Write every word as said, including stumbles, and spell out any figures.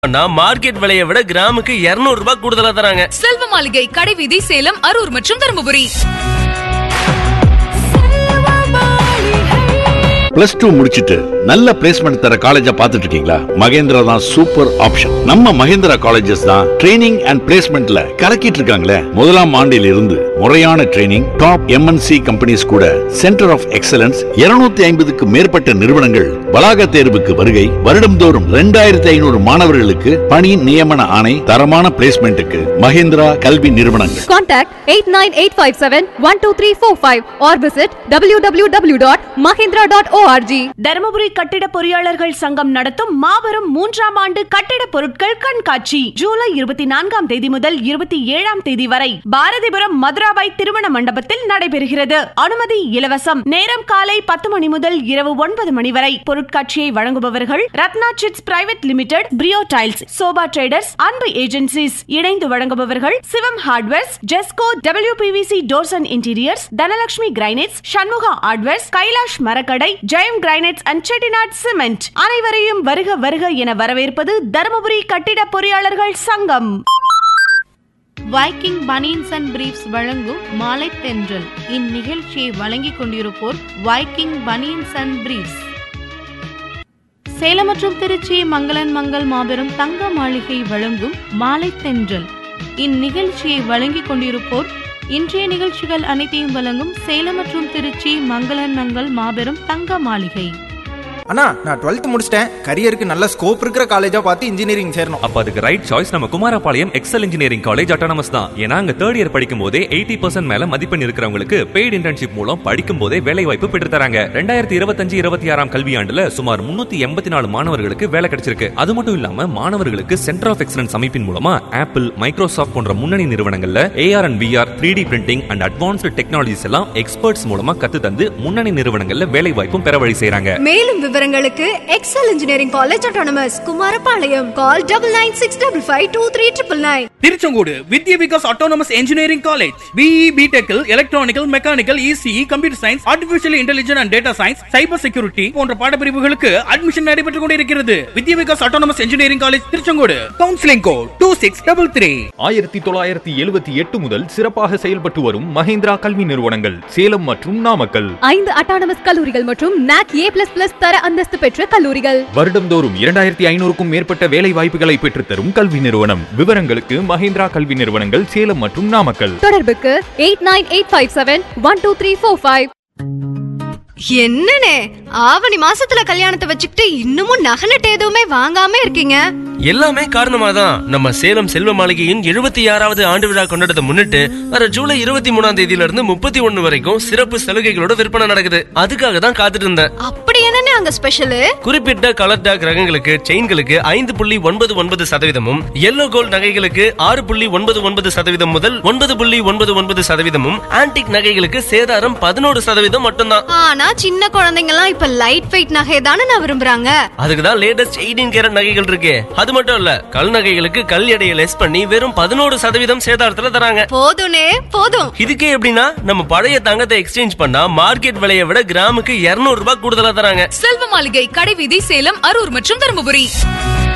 Market விலையை விட கிராமுக்கு இருநூறு ரூபாய் கூடுதலா தராங்க. செல்வ மாளிகை, கடைவீதி, சேலம், அரூர் மற்றும் தருமபுரி. பிளஸ் டூ முடிச்சிட்டு நல்ல பிளேஸ்மெண்ட் தர காலேஜா பாத்துட்டு இருக்கீங்களா? மகேந்திரா தான் சூப்பர் ஆப்ஷன். நம்ம மகேந்திரா காலேஜஸ் தான் ட்ரைனிங் அண்ட் பிளேஸ்மெண்ட்ல கலக்கிட்டு இருக்காங்களே. முதலாம் ஆண்டில் இருந்து முறையான ட்ரைனிங், டாப் எம்என்சி கம்பெனிஸ் கூட சென்டர் ஆஃப் எக்ஸலன்ஸ், இருநூத்தி ஐம்பதுக்கு மேற்பட்ட நிறுவனங்கள் வளாக தேர்வுக்கு வருகை, வருடம்தோறும் இரண்டாயிரத்தி ஐநூறு மாணவர்களுக்கு பணி நியமன ஆணை, தரமான பிளேஸ்மெண்ட்டுக்கு மகேந்திரா கல்வி நிறுவனங்கள். Contact eight nine eight five seven one two three four five or visit w w w dot mahindra dot org. Dharmapuri கட்டிட பொறியாளர்கள் சங்கம் நடத்தும் மாபெரும் மூன்றாம் ஆண்டு கட்டிட பொருட்கள் கண்காட்சி ஜூலை இருபத்தி நான்காம் தேதி முதல் இருபத்தி ஏழாம் தேதி வரை பாரதிபுரம் மதுராபாய் திருமண மண்டபத்தில் நடைபெறுகிறது. அனுமதி இலவசம். நேரம் காலை பத்து மணி முதல் இரவு ஒன்பது மணி வரை. பொருட்காட்சியை வழங்குபவர்கள் Ratna chits private limited, பிரியோ tiles, sofa traders, அன்பு ஏஜென்சிஸ். இணைந்து வழங்குபவர்கள் சிவம் hardwares, Jesco, WPVC doors and interiors, Dhanalakshmi granites, Shanmuga hardwares, Kailash மரக்கடை, Jayam granites and Chettinad cement. அனைவரையும் வருக வருக என வரவேற்பது தருமபுரி கட்டிட பொறியாளர்கள் சங்கம். வைக்கிங் பனியன்ஸ் அண்ட் பிரீஃப்ஸ் வழங்கும் மாலை தென்றல். இந்நிகழ்ச்சியை வழங்கிக் கொண்டிருப்போர் Viking banians and briefs. Salem மற்றும் திருச்சி மங்களன் மங்கள் மாபெரும் தங்க மாளிகை வழங்கும் மாலை தென்றல். இந்நிகழ்ச்சியை வழங்கிக் கொண்டிருப்போர் இன்றைய நிகழ்ச்சிகள் அனைத்தையும் வழங்கும் சேலம் மற்றும் திருச்சி மங்களன் மங்கள் மாபெரும் தங்க மாளிகை. அண்ணா, நான் டுவெல்த் முடிச்சிட்டேன். கரியருக்கு நல்ல ஸ்கோப் இருக்கிற காலேஜா பார்த்து இன்ஜினியரிங் சேரணும். அப்ப அதுக்கு ரைட் சாய்ஸ் நம்ம Kumarapalayam XL engineering college autonomous தான். ஏன்னா அங்க தேர்ட் இயர் படிக்கும் போதே எயிட்டி பர்சன்ட் மேல மதிப்பெண் இருக்கிறவங்களுக்கு பெய்டு இன்டர்ன்ஷிப் மூலம் படிக்கும் போதே வேலை வாய்ப்பு பெற்று தராங்க. ரெண்டாயிரத்தி இருபத்தஞ்சு இருபத்தி ஆறாம் கல்வியாண்டுல சுமார் முன்னூத்தி எண்பத்தி நாலு மாணவர்களுக்கு வேலை கிடைச்சிருக்கு. அது மட்டும் இல்லாம மாணவர்களுக்கு சென்டர் ஆஃப் எக்ஸலன்ஸ் அமைப்பின் மூலமா ஆப்பிள், மைக்ரோசாஃப்ட் போன்ற முன்னணி நிறுவனங்கள்ல AR and VR, three D printing and advanced technologies எல்லாம் எக்ஸ்பர்ட்ஸ் மூலமா கத்து தந்து முன்னணி நிறுவனங்கள்ல வேலை வாய்ப்பும் பெற வழி செய்றாங்க. மேலும் விவரங்களுக்கு XL engineering college autonomous Kumarapalayam. Call double nine six double five two three triple nine. Tiruchengode Vidya Vikas autonomous engineering college. BE, BTech, electronical, mechanical, ECE, computer science, artificial intelligence and data science, cyber security போன்ற பாடப்பிரிவுகளுக்கு admission நடைபெற்றுக் கொண்டிருக்கிறது. வித்யா Vikas autonomous engineering college Tiruchengode. Counselling code two six double three. ஆயிரத்தி தொள்ளாயிரத்தி எழுபத்தி எட்டு முதல் சிறப்பாக செயல்பட்டு வரும் மகேந்திரா கல்வி நிறுவனங்கள் சேலம் மற்றும் நாமக்கல். ஐந்து அட்டானமஸ் கல்லூரிகள் மற்றும் நாக் ஏ பிளஸ் பிளஸ் தர அந்தஸ்து பெற்ற கல்லூரிகள். வருடம்தோறும் இரண்டாயிரத்தி ஐநூறுக்கும் மேற்பட்ட வேலை வாய்ப்புகளை பெற்று தரும் கல்வி நிறுவனம். விவரங்களுக்கு மகேந்திரா கல்வி நிறுவனங்கள் சேலம் மற்றும் நாமக்கல். தொடர்புக்கு eight nine eight five seven one two three four five. என்னனே ஆவணி மாசத்துல கல்யாணத்தை வச்சுக்கிட்டு இன்னமும் நகநட்டு எதுவுமே வாங்காம இருக்கீங்க? எல்லாமே காரணமாதான் நம்ம சேலம் செல்வ மாளிகையின் எழுபத்தி ஆறாவது ஆண்டு விழா கொண்டாடத்தை முன்னிட்டு வர ஜூலை இருபத்தி மூணாம் தேதியில இருந்து முப்பத்தி ஒண்ணு வரைக்கும் சிறப்பு சலுகைகளோட விற்பனை நடக்குது. அதுக்காக தான் காத்துட்டு இருந்தேன். அப்படி என்னன்னு அங்க ஸ்பெஷல்? குறிப்பிட்ட கலர் டாக் ரகங்களுக்கு, செயின்களுக்கு ஐந்து புள்ளி ஒன்பது ஒன்பது சதவீதமும், எல்லோ கோல்ட் நகைகளுக்கு ஆறு புள்ளி ஒன்பது ஒன்பது சதவீதம் முதல் ஒன்பது புள்ளி ஒன்பது ஒன்பது சதவீதமும், ஆன்டிக் நகைகளுக்கு சேதாரம் பதினோரு சதவீதம் மட்டும்தான். ஆனா சின்ன குழந்தைங்க எல்லாம் இப்ப லைட் வெயிட் நகை தானே நான் விரும்புறாங்க. அதுக்குதான் லேட்டஸ்ட் எயிட்டீன் கேரட் நகைகள் இருக்கு. அது மட்டும் இல்ல, கல் நகைகளுக்கு கல் எடையை லெஸ் பண்ணி வெறும் பதினோரு சதவீதம் சேதாரத்துல தராங்க. போதும்னே போதும். இதுக்கே எப்படின்னா நம்ம பழைய தங்கத்தை எக்ஸ்சேஞ்ச் பண்ணா மார்க்கெட் விலையை விட கிராமுக்கு இருநூறு ரூபாய் கூடுதலா தராங்க. செல்வ மாளிகை, கடைவீதி, சேலம், அரூர் மற்றும் தருமபுரி.